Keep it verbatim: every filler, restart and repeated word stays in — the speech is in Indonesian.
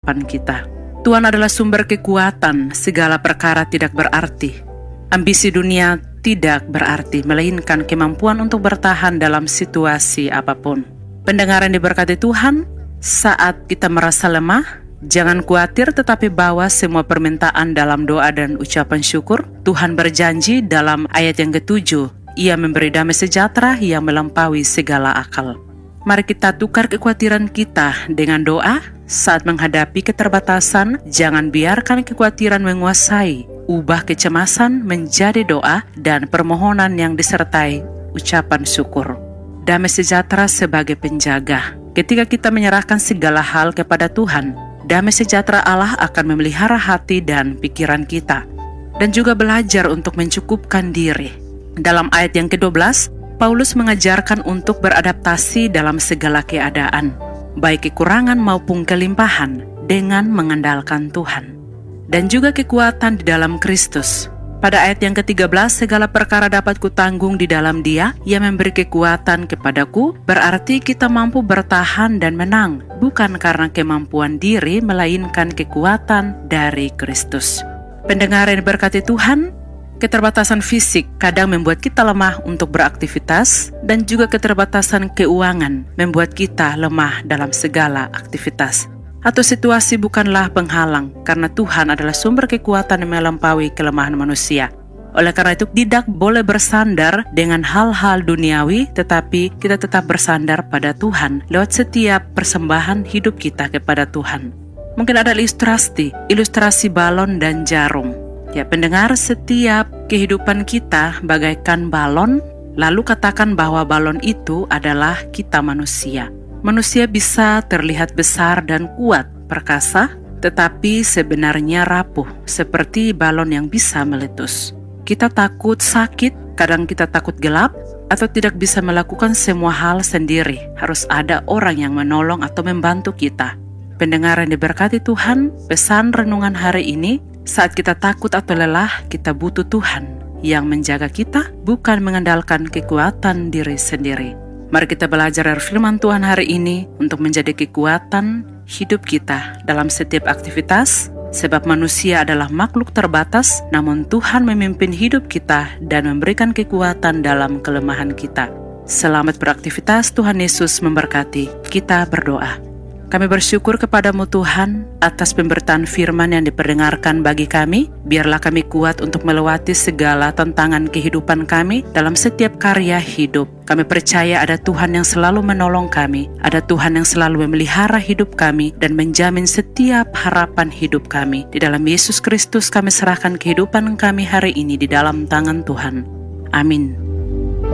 harapan kita. Tuhan adalah sumber kekuatan, segala perkara tidak berarti. Ambisi dunia tidak berarti, melainkan kemampuan untuk bertahan dalam situasi apapun. Pendengar yang diberkati Tuhan, saat kita merasa lemah, jangan khawatir tetapi bawa semua permintaan dalam doa dan ucapan syukur. Tuhan berjanji dalam ayat yang ketujuh, Ia memberi damai sejahtera yang melampaui segala akal. Mari kita tukar kekhawatiran kita dengan doa. Saat menghadapi keterbatasan, jangan biarkan kekhawatiran menguasai. Ubah kecemasan menjadi doa dan permohonan yang disertai ucapan syukur. Damai sejahtera sebagai penjaga. Ketika kita menyerahkan segala hal kepada Tuhan, damai sejahtera Allah akan memelihara hati dan pikiran kita. Dan juga belajar untuk mencukupkan diri. Dalam ayat yang kedua belas, Paulus mengajarkan untuk beradaptasi dalam segala keadaan, baik kekurangan maupun kelimpahan, dengan mengandalkan Tuhan. Dan juga kekuatan di dalam Kristus. Pada ayat yang ketiga belas, segala perkara dapat kutanggung di dalam Dia yang memberi kekuatan kepadaku, berarti kita mampu bertahan dan menang, bukan karena kemampuan diri, melainkan kekuatan dari Kristus. Pendengar yang diberkati Tuhan, keterbatasan fisik kadang membuat kita lemah untuk beraktivitas, dan juga keterbatasan keuangan membuat kita lemah dalam segala aktivitas. Atau situasi bukanlah penghalang, karena Tuhan adalah sumber kekuatan yang melampaui kelemahan manusia. Oleh karena itu, tidak boleh bersandar dengan hal-hal duniawi, tetapi kita tetap bersandar pada Tuhan lewat setiap persembahan hidup kita kepada Tuhan. Mungkin ada ilustrasi, ilustrasi balon dan jarum. Ya, pendengar, setiap kehidupan kita bagaikan balon, lalu katakan bahwa balon itu adalah kita manusia. Manusia bisa terlihat besar dan kuat, perkasa, tetapi sebenarnya rapuh, seperti balon yang bisa meletus. Kita takut sakit, kadang kita takut gelap, atau tidak bisa melakukan semua hal sendiri. Harus ada orang yang menolong atau membantu kita. Pendengar yang diberkati Tuhan, pesan renungan hari ini, saat kita takut atau lelah, kita butuh Tuhan yang menjaga kita, bukan mengandalkan kekuatan diri sendiri. Mari kita belajar dari firman Tuhan hari ini untuk menjadi kekuatan hidup kita dalam setiap aktivitas, sebab manusia adalah makhluk terbatas, namun Tuhan memimpin hidup kita dan memberikan kekuatan dalam kelemahan kita. Selamat beraktivitas, Tuhan Yesus memberkati. Kita berdoa. Kami bersyukur kepadamu Tuhan atas pemberitaan firman yang diperdengarkan bagi kami. Biarlah kami kuat untuk melewati segala tantangan kehidupan kami dalam setiap karya hidup. Kami percaya ada Tuhan yang selalu menolong kami. Ada Tuhan yang selalu memelihara hidup kami dan menjamin setiap harapan hidup kami. Di dalam Yesus Kristus kami serahkan kehidupan kami hari ini di dalam tangan Tuhan. Amin.